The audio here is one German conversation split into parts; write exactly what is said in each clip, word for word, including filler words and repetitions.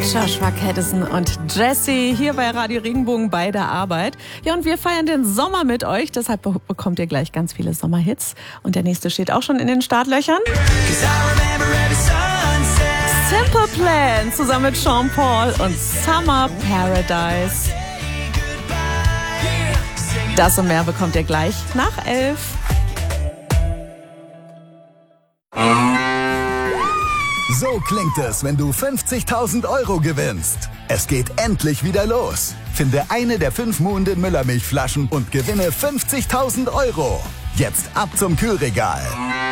Joshua Caddison und Jessie hier bei Radio Regenbogen bei der Arbeit. Ja, und wir feiern den Sommer mit euch, deshalb be- bekommt ihr gleich ganz viele Sommerhits. Und der nächste steht auch schon in den Startlöchern. Simple Plan zusammen mit Sean Paul und Summer Paradise. Das und mehr bekommt ihr gleich nach elf. So klingt es, wenn du fünfzigtausend Euro gewinnst. Es geht endlich wieder los. Finde eine der fünf Muhnden Müllermilchflaschen und gewinne fünfzigtausend Euro. Jetzt ab zum Kühlregal.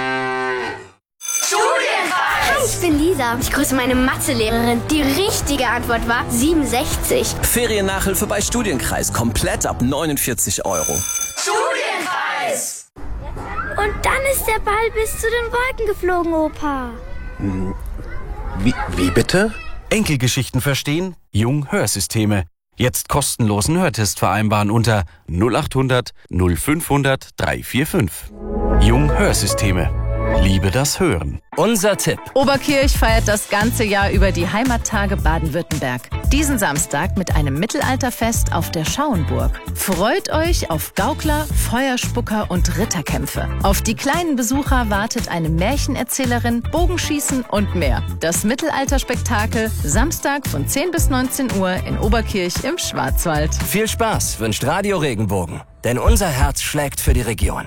Hi, ich bin Lisa. Ich grüße meine Mathelehrerin. Die richtige Antwort war siebenundsechzig. Feriennachhilfe bei Studienkreis. Komplett ab neunundvierzig Euro. Studienkreis! Und dann ist der Ball bis zu den Wolken geflogen, Opa. Wie, wie bitte? Enkelgeschichten verstehen? Jung Hörsysteme. Jetzt kostenlosen Hörtest vereinbaren unter null acht hundert null fünfhundert dreihundertfünfundvierzig. Jung Hörsysteme. Liebe das Hören. Unser Tipp. Oberkirch feiert das ganze Jahr über die Heimattage Baden-Württemberg. Diesen Samstag mit einem Mittelalterfest auf der Schauenburg. Freut euch auf Gaukler, Feuerspucker und Ritterkämpfe. Auf die kleinen Besucher wartet eine Märchenerzählerin, Bogenschießen und mehr. Das Mittelalterspektakel Samstag von zehn bis neunzehn Uhr in Oberkirch im Schwarzwald. Viel Spaß wünscht Radio Regenbogen. Denn unser Herz schlägt für die Region.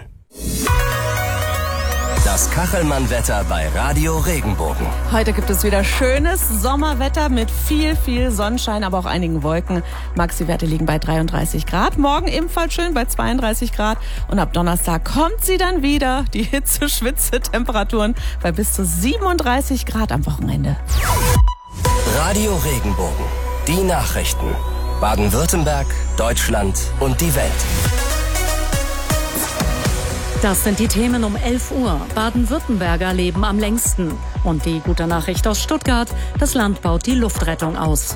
Das Kachelmann-Wetter bei Radio Regenbogen. Heute gibt es wieder schönes Sommerwetter mit viel, viel Sonnenschein, aber auch einigen Wolken. Maxi-Werte liegen bei dreiunddreißig Grad. Morgen ebenfalls schön bei zweiunddreißig Grad. Und ab Donnerstag kommt sie dann wieder. Die Hitze-Schwitze-Temperaturen bei bis zu siebenunddreißig Grad am Wochenende. Radio Regenbogen. Die Nachrichten. Baden-Württemberg, Deutschland und die Welt. Das sind die Themen um elf Uhr. Baden-Württemberger leben am längsten. Und die gute Nachricht aus Stuttgart: Das Land baut die Luftrettung aus.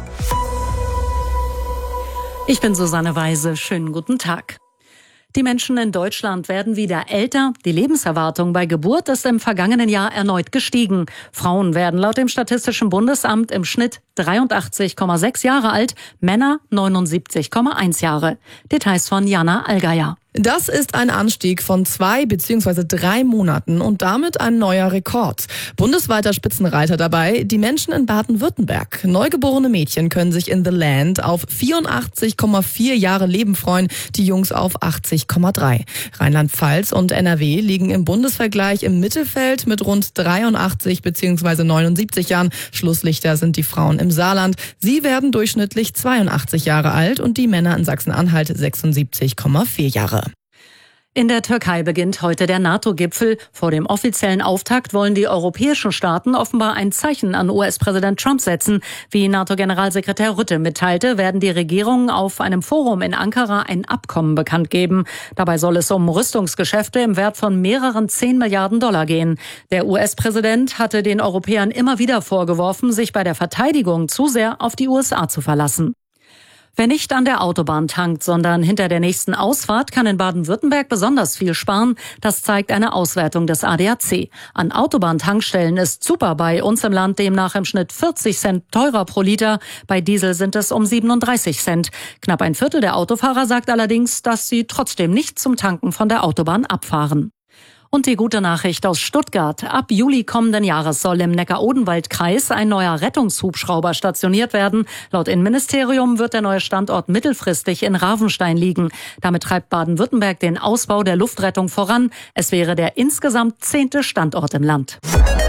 Ich bin Susanne Weise. Schönen guten Tag. Die Menschen in Deutschland werden wieder älter. Die Lebenserwartung bei Geburt ist im vergangenen Jahr erneut gestiegen. Frauen werden laut dem Statistischen Bundesamt im Schnitt dreiundachtzig Komma sechs Jahre alt, Männer neunundsiebzig Komma eins Jahre. Details von Jana Allgeier. Das ist ein Anstieg von zwei bzw. drei Monaten und damit ein neuer Rekord. Bundesweiter Spitzenreiter dabei die Menschen in Baden-Württemberg. Neugeborene Mädchen können sich in The Land auf vierundachtzig Komma vier Jahre Leben freuen, die Jungs auf achtzig Komma drei. Rheinland-Pfalz und N R W liegen im Bundesvergleich im Mittelfeld mit rund dreiundachtzig bzw. neunundsiebzig Jahren. Schlusslichter sind die Frauen im Saarland. Sie werden durchschnittlich zweiundachtzig Jahre alt und die Männer in Sachsen-Anhalt sechsundsiebzig Komma vier Jahre. In der Türkei beginnt heute der NATO-Gipfel. Vor dem offiziellen Auftakt wollen die europäischen Staaten offenbar ein Zeichen an U S-Präsident Trump setzen. Wie NATO-Generalsekretär Rutte mitteilte, werden die Regierungen auf einem Forum in Ankara ein Abkommen bekannt geben. Dabei soll es um Rüstungsgeschäfte im Wert von mehreren zehn Milliarden Dollar gehen. Der U S-Präsident hatte den Europäern immer wieder vorgeworfen, sich bei der Verteidigung zu sehr auf die U S A zu verlassen. Wer nicht an der Autobahn tankt, sondern hinter der nächsten Ausfahrt, kann in Baden-Württemberg besonders viel sparen. Das zeigt eine Auswertung des A D A C. An Autobahntankstellen ist super bei uns im Land demnach im Schnitt vierzig Cent teurer pro Liter. Bei Diesel sind es um siebenunddreißig Cent. Knapp ein Viertel der Autofahrer sagt allerdings, dass sie trotzdem nicht zum Tanken von der Autobahn abfahren. Und die gute Nachricht aus Stuttgart. Ab Juli kommenden Jahres soll im Neckar-Odenwald-Kreis ein neuer Rettungshubschrauber stationiert werden. Laut Innenministerium wird der neue Standort mittelfristig in Ravenstein liegen. Damit treibt Baden-Württemberg den Ausbau der Luftrettung voran. Es wäre der insgesamt zehnte Standort im Land.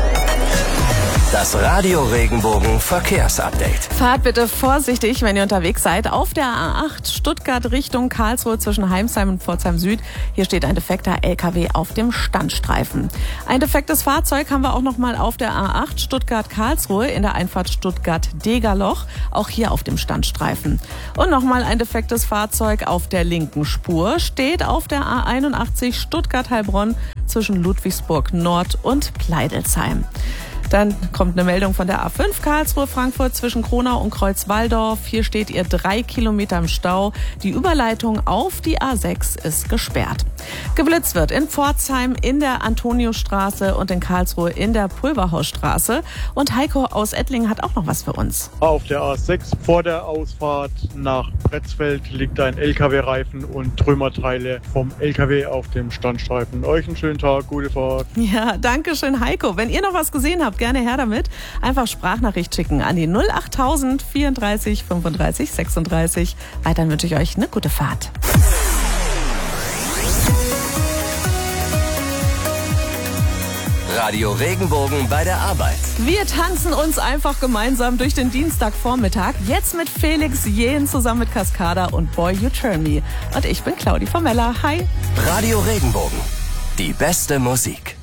Das Radio Regenbogen Verkehrsupdate. Fahrt bitte vorsichtig, wenn ihr unterwegs seid. Auf der A acht Stuttgart Richtung Karlsruhe zwischen Heimsheim und Pforzheim Süd. Hier steht ein defekter L K W auf dem Standstreifen. Ein defektes Fahrzeug haben wir auch noch mal auf der A acht Stuttgart-Karlsruhe in der Einfahrt Stuttgart-Degerloch. Auch hier auf dem Standstreifen. Und noch mal ein defektes Fahrzeug auf der linken Spur. Steht auf der A einundachtzig Stuttgart-Heilbronn zwischen Ludwigsburg Nord und Pleidelsheim. Dann kommt eine Meldung von der A fünf Karlsruhe-Frankfurt zwischen Kronau und Kreuzwaldorf. Hier steht ihr drei Kilometer im Stau. Die Überleitung auf die A sechs ist gesperrt. Geblitzt wird in Pforzheim, in der Antoniusstraße und in Karlsruhe in der Pulverhausstraße. Und Heiko aus Ettlingen hat auch noch was für uns. Auf der A sechs vor der Ausfahrt nach Pretzfeld liegt ein L K W-Reifen und Trümmerteile vom L K W auf dem Standstreifen. Euch einen schönen Tag, gute Fahrt. Ja, danke schön, Heiko. Wenn ihr noch was gesehen habt, gerne her damit. Einfach Sprachnachricht schicken an die null achttausend vierunddreißig fünfunddreißig sechsunddreißig. Weiterhin wünsche ich euch eine gute Fahrt. Radio Regenbogen bei der Arbeit. Wir tanzen uns einfach gemeinsam durch den Dienstagvormittag. Jetzt mit Felix Jähn zusammen mit Cascada und Boy You Turn Me. Und ich bin Claudi Formella. Hi. Radio Regenbogen. Die beste Musik.